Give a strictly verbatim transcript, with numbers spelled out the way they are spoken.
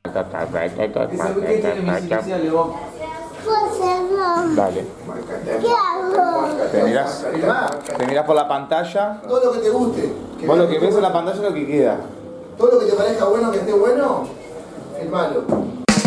¿Qué tiene mis iniciales vos? Dale. ¿Qué hago? Te mirás, te mirás por la pantalla. Todo lo que te guste. Que Vos lo que ves en la pantalla es lo que queda. Todo lo que te parezca bueno, que esté bueno, filmalo.